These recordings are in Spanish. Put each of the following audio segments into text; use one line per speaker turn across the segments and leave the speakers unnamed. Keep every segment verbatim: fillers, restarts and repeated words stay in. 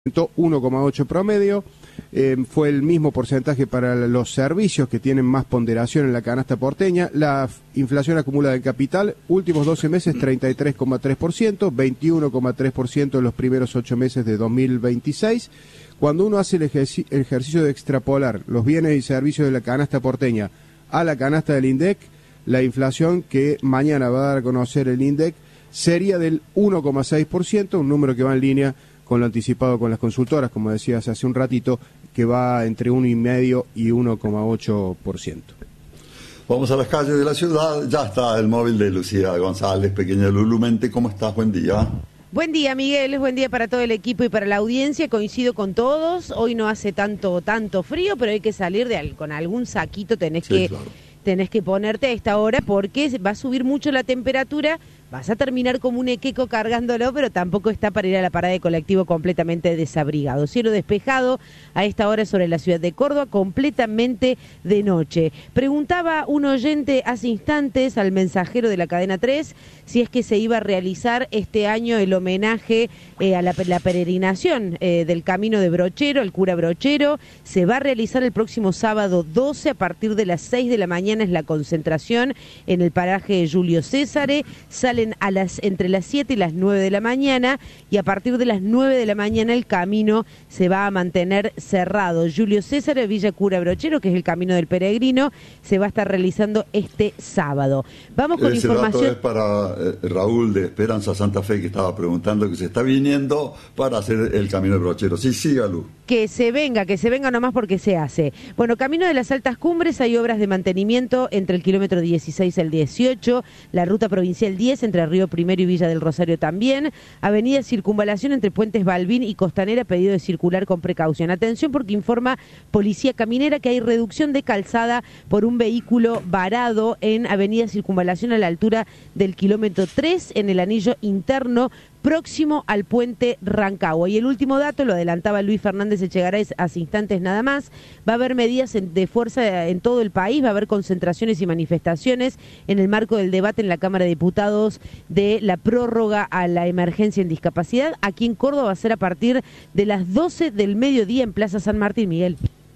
uno coma ocho promedio, eh, fue el mismo porcentaje para los servicios que tienen más ponderación en la canasta porteña. La inflación acumulada en capital, últimos doce meses treinta y tres coma tres por ciento, veintiuno coma tres por ciento en los primeros ocho meses de dos mil veintiséis. Cuando uno hace el, ejerci el ejercicio de extrapolar los bienes y servicios de la canasta porteña a la canasta del INDEC, la inflación que mañana va a dar a conocer el INDEC sería del uno coma seis por ciento, un número que va en línea con lo anticipado con las consultoras, como decías hace un ratito, que va entre uno coma cinco y uno coma ocho por ciento.
Vamos a las calles de la ciudad, ya está el móvil de Lucía González, pequeña Lulu Mente. ¿Cómo estás? Buen día.
Buen día, Miguel, buen día para todo el equipo y para la audiencia, coincido con todos. Hoy no hace tanto tanto frío, pero hay que salir de al, con algún saquito, tenés sí, que claro. tenés que ponerte a esta hora porque va a subir mucho la temperatura. Vas a terminar como un equeco cargándolo, pero tampoco está para ir a la parada de colectivo completamente desabrigado. Cielo despejado a esta hora sobre la ciudad de Córdoba, completamente de noche. Preguntaba un oyente hace instantes al mensajero de la cadena tres si es que se iba a realizar este año el homenaje eh, a la, la peregrinación eh, del Camino de Brochero, el cura Brochero. Se va a realizar el próximo sábado doce, a partir de las seis de la mañana es la concentración en el paraje Julio César. Sale a las entre las siete y las nueve de la mañana, y a partir de las nueve de la mañana el camino se va a mantener cerrado. Julio César, Villa Cura Brochero, que es el camino del peregrino, se va a estar realizando este sábado. Vamos con
Ese
información.
Dato es para eh, Raúl de Esperanza Santa Fe, que estaba preguntando que se está viniendo para hacer el camino de Brochero. Sí, sígalo.
Que se venga, que se venga nomás porque se hace. Bueno, camino de las altas cumbres, hay obras de mantenimiento entre el kilómetro dieciséis al dieciocho, la ruta provincial diez entre Río Primero y Villa del Rosario también, avenida Circunvalación entre Puentes Balbín y Costanera, pedido de circular con precaución. Atención porque informa Policía Caminera que hay reducción de calzada por un vehículo varado en avenida Circunvalación a la altura del kilómetro tres en el anillo interno, próximo al puente Rancagua. Y el último dato, lo adelantaba Luis Fernández Echegaray hace instantes nada más, va a haber medidas de fuerza en todo el país, va a haber concentraciones y manifestaciones en el marco del debate en la Cámara de Diputados de la prórroga a la emergencia en discapacidad. Aquí en Córdoba va a ser a partir de las doce del mediodía en Plaza San Martín, Miguel.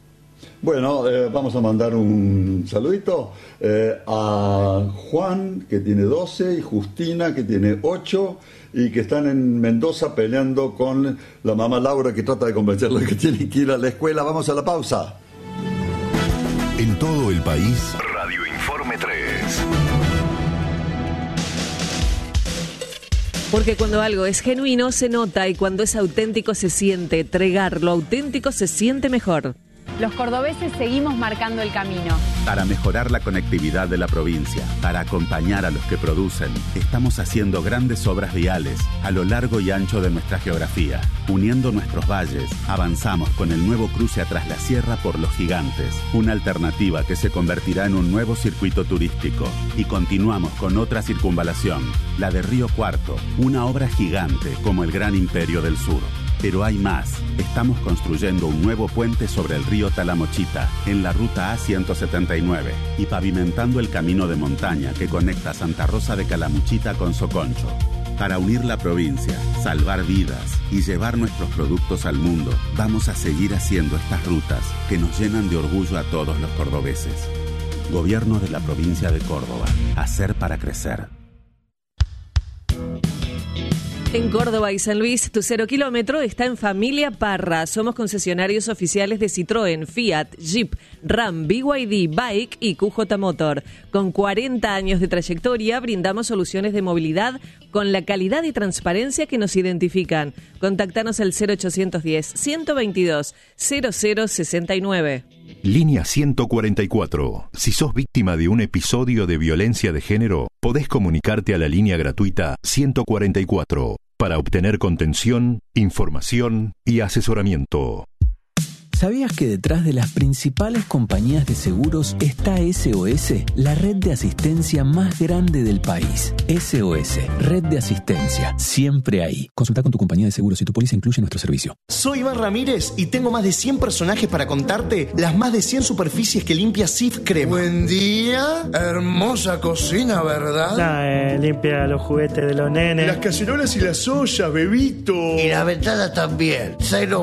Bueno, eh, vamos a mandar un saludito eh, a Juan, que tiene doce, y Justina, que tiene ocho, y que están en Mendoza peleando con la mamá Laura, que trata de convencerla de que tiene que ir a la escuela. Vamos a la pausa.
En todo el país, Radio Informe tres.
Porque cuando algo es genuino se nota, y cuando es auténtico se siente. Tregar, lo auténtico se siente mejor.
Los cordobeses seguimos marcando el camino.
Para mejorar la conectividad de la provincia, para acompañar a los que producen, estamos haciendo grandes obras viales a lo largo y ancho de nuestra geografía. Uniendo nuestros valles, avanzamos con el nuevo cruce a Tras la Sierra por Los Gigantes, una alternativa que se convertirá en un nuevo circuito turístico. Y continuamos con otra circunvalación, la de Río Cuarto, una obra gigante como el Gran Imperio del Sur. Pero hay más. Estamos construyendo un nuevo puente sobre el río Talamochita, en la ruta A ciento setenta y nueve, y pavimentando el camino de montaña que conecta Santa Rosa de Calamuchita con Soconcho. Para unir la provincia, salvar vidas y llevar nuestros productos al mundo, vamos a seguir haciendo estas rutas que nos llenan de orgullo a todos los cordobeses. Gobierno de la provincia de Córdoba. Hacer para crecer.
En Córdoba y San Luis, tu cero kilómetro está en Familia Parra. Somos concesionarios oficiales de Citroën, Fiat, Jeep, Ram, B Y D, Bike y Q J Motor. Con cuarenta años de trayectoria, brindamos soluciones de movilidad con la calidad y transparencia que nos identifican. Contactanos al cero ochocientos diez, ciento veintidós, cero cero sesenta y nueve.
Línea ciento cuarenta y cuatro. Si sos víctima de un episodio de violencia de género, podés comunicarte a la línea gratuita ciento cuarenta y cuatro para obtener contención, información y asesoramiento.
¿Sabías que detrás de las principales compañías de seguros está S O S, la red de asistencia más grande del país? S O S, red de asistencia, siempre ahí. Consulta con tu compañía de seguros si tu póliza incluye nuestro servicio.
Soy Iván Ramírez y tengo más de cien personajes para contarte las más de cien superficies que limpia Cif Crema.
Buen día, hermosa cocina, ¿verdad?
Nah, eh, limpia los juguetes de los nenes.
Las cacerolas y las ollas, bebito.
Y la ventana también. Cero